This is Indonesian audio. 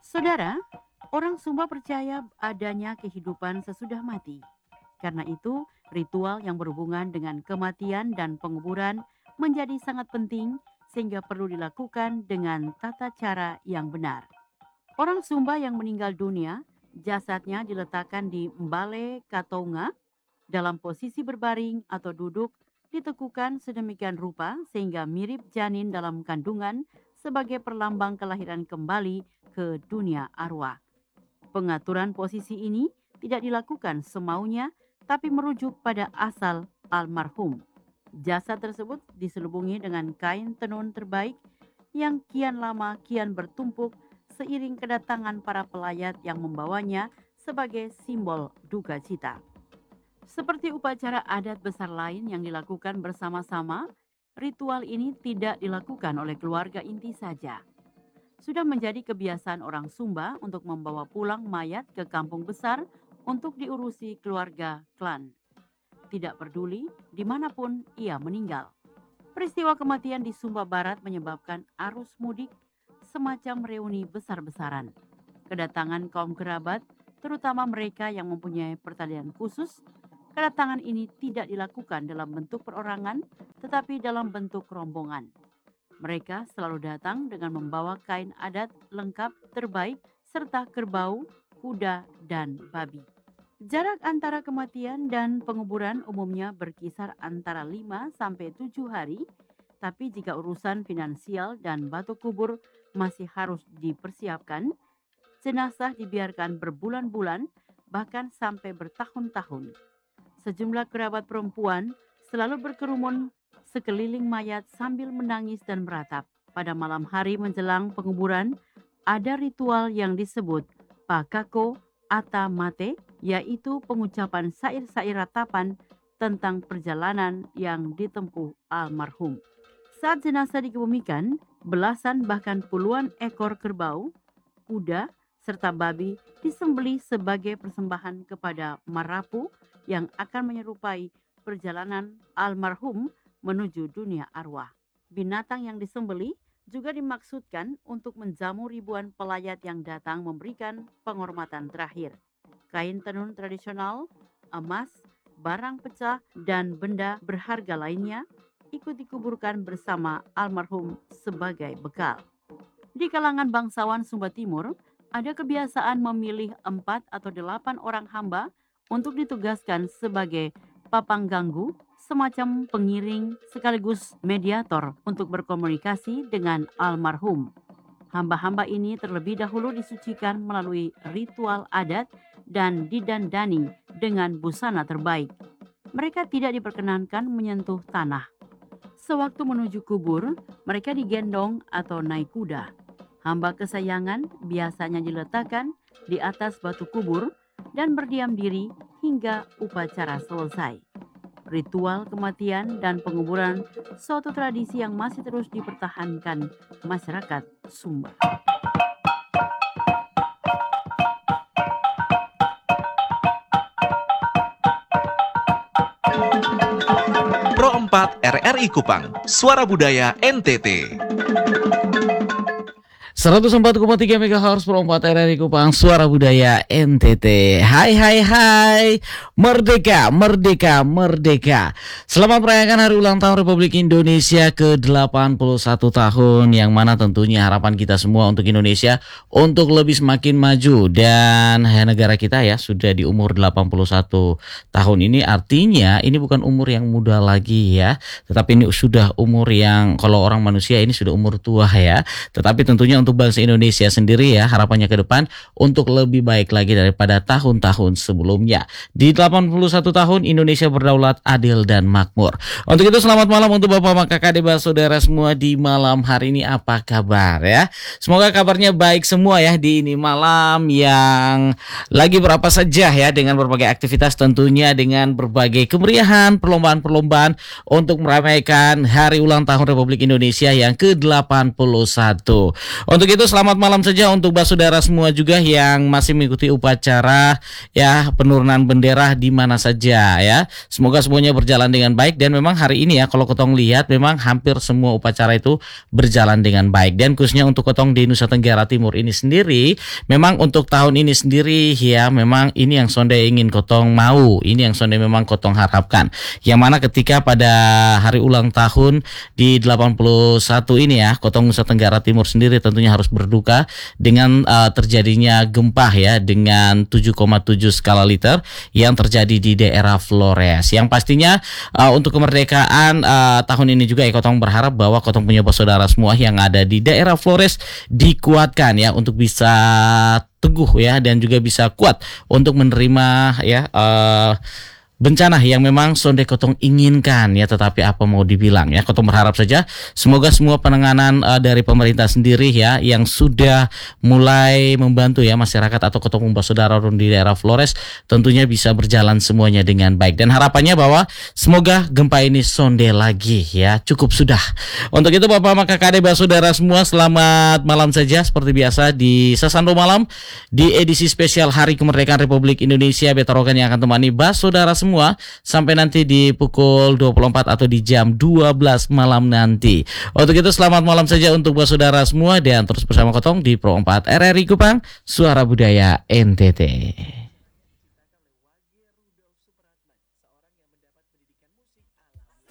Saudara, orang Sumba percaya adanya kehidupan sesudah mati. Karena itu, ritual yang berhubungan dengan kematian dan penguburan menjadi sangat penting sehingga perlu dilakukan dengan tata cara yang benar. Orang Sumba yang meninggal dunia, jasadnya diletakkan di Mbale Katonga dalam posisi berbaring atau duduk, ditekukan sedemikian rupa sehingga mirip janin dalam kandungan sebagai perlambang kelahiran kembali ke dunia arwah. Pengaturan posisi ini tidak dilakukan semaunya, tapi merujuk pada asal almarhum. Jasad tersebut diselubungi dengan kain tenun terbaik yang kian lama kian bertumpuk seiring kedatangan para pelayat yang membawanya sebagai simbol duka cita. Seperti upacara adat besar lain yang dilakukan bersama-sama, ritual ini tidak dilakukan oleh keluarga inti saja. Sudah menjadi kebiasaan orang Sumba untuk membawa pulang mayat ke kampung besar untuk diurusi keluarga klan. Tidak peduli dimanapun ia meninggal. Peristiwa kematian di Sumba Barat menyebabkan arus mudik semacam reuni besar-besaran. Kedatangan kaum kerabat, terutama mereka yang mempunyai pertalian khusus, kedatangan ini tidak dilakukan dalam bentuk perorangan, tetapi dalam bentuk rombongan. Mereka selalu datang dengan membawa kain adat lengkap terbaik serta kerbau, kuda, dan babi. Jarak antara kematian dan penguburan umumnya berkisar antara 5 sampai 7 hari, tapi jika urusan finansial dan batu kubur masih harus dipersiapkan, jenazah dibiarkan berbulan-bulan bahkan sampai bertahun-tahun. Sejumlah kerabat perempuan selalu berkerumun sekeliling mayat sambil menangis dan meratap. Pada malam hari menjelang penguburan, ada ritual yang disebut Pakako Ata Mate, yaitu pengucapan syair-syair ratapan tentang perjalanan yang ditempuh almarhum. Saat jenazah dikebumikan, belasan bahkan puluhan ekor kerbau, kuda, serta babi disembelih sebagai persembahan kepada Marapu yang akan menyerupai perjalanan almarhum menuju dunia arwah. Binatang yang disembelih juga dimaksudkan untuk menjamu ribuan pelayat yang datang memberikan penghormatan terakhir. Kain tenun tradisional, emas, barang pecah, dan benda berharga lainnya ikut dikuburkan bersama almarhum sebagai bekal. Di kalangan bangsawan Sumba Timur, ada kebiasaan memilih 4 atau 8 orang hamba untuk ditugaskan sebagai papangganggu, semacam pengiring sekaligus mediator untuk berkomunikasi dengan almarhum. Hamba-hamba ini terlebih dahulu disucikan melalui ritual adat dan didandani dengan busana terbaik. Mereka tidak diperkenankan menyentuh tanah. Sewaktu menuju kubur, mereka digendong atau naik kuda. Hamba kesayangan biasanya diletakkan di atas batu kubur dan berdiam diri hingga upacara selesai. Ritual kematian dan penguburan suatu tradisi yang masih terus dipertahankan masyarakat Sumba. Pro 4 RRI Kupang, Suara Budaya NTT. 104,3 MHz Pro 4 RRI Kupang, Suara Budaya NTT. Hai hai hai, merdeka, merdeka, merdeka. Selamat merayakan hari ulang tahun Republik Indonesia ke-81 tahun, yang mana tentunya harapan kita semua untuk Indonesia untuk lebih semakin maju. Dan negara kita ya sudah di umur 81 tahun ini, artinya ini bukan umur yang muda lagi ya, tetapi ini sudah umur yang kalau orang manusia ini sudah umur tua ya. Tetapi tentunya untuk bangsa Indonesia sendiri ya, harapannya ke depan untuk lebih baik lagi daripada tahun-tahun sebelumnya. Di 81 tahun Indonesia berdaulat, adil dan makmur. Untuk itu selamat malam untuk Bapak, Kakak, Adik, saudara semua di malam hari ini. Apa kabar ya? Semoga kabarnya baik semua ya di ini malam yang lagi berapa saja ya, dengan berbagai aktivitas, tentunya dengan berbagai kemeriahan, perlombaan-perlombaan untuk meramaikan hari ulang tahun Republik Indonesia yang ke-81. Untuk itu selamat malam saja untuk saudara semua juga yang masih mengikuti upacara ya penurunan bendera di mana saja ya. Semoga semuanya berjalan dengan baik, dan memang hari ini ya kalau Kotong lihat memang hampir semua upacara itu berjalan dengan baik, dan khususnya untuk Kotong di Nusa Tenggara Timur ini sendiri, memang untuk tahun ini sendiri ya memang ini yang sonde ingin Kotong mau, ini yang sonde memang Kotong harapkan. Yang mana ketika pada hari ulang tahun di 81 ini ya, Kotong Nusa Tenggara Timur sendiri tentunya harus berduka dengan terjadinya gempa ya dengan 7,7 skala liter yang terjadi di daerah Flores. Yang pastinya untuk kemerdekaan tahun ini juga ya Kotong berharap bahwa Kotong punya saudara semua yang ada di daerah Flores dikuatkan ya untuk bisa teguh ya dan juga bisa kuat untuk menerima ya bencana yang memang sonde Kotong inginkan ya, tetapi apa mau dibilang ya, Kotong berharap saja semoga semua penanganan dari pemerintah sendiri ya yang sudah mulai membantu ya masyarakat atau Kotong membawa saudara di daerah Flores tentunya bisa berjalan semuanya dengan baik, dan harapannya bahwa semoga gempa ini sonde lagi ya, cukup sudah. Untuk itu Bapak maka Kakak saudara semua, selamat malam saja seperti biasa di Sasando Malam di edisi spesial Hari Kemerdekaan Republik Indonesia. Betarogan yang akan temani saudara semua sampai nanti di pukul 24 atau di jam 12 malam nanti. Untuk itu selamat malam saja untuk saudara semua, dan terus bersama Kotong di Pro 4 RRI Kupang, Suara Budaya NTT.